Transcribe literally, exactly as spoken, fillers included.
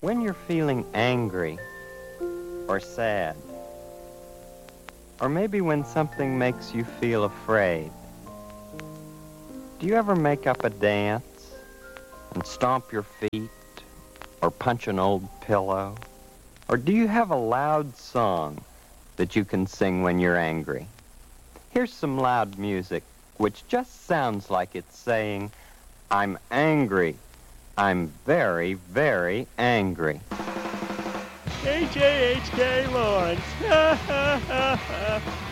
When you're feeling angry or sad, or maybe when something makes you feel afraid, do you ever make up a dance and stomp your feet or punch an old pillow? Or do you have a loud song that you can sing when you're angry? Here's some loud music which just sounds like it's saying, I'm angry. I'm very, very angry. H A H K Lawrence.